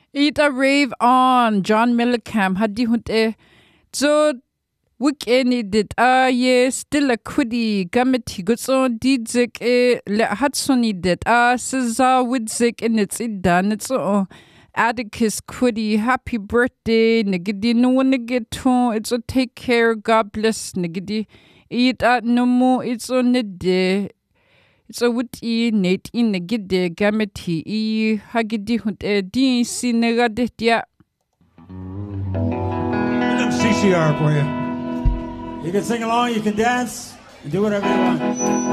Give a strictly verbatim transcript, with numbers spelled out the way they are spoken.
Eat a rave on John Millicam hadi hunte so weekend did ah yes still a quiddy gameti gutson didzik e le hatsoni did ah saza widzik in its idan it's oh Atticus quiddy happy birthday nigidi no one get to it's a take care God bless nigidi eat at no more it's on the day. It's a witty Nate in the gidde gameti e hagidi hunt e di sinagadia. C C R for you. You can sing along, you can dance, and do whatever you want.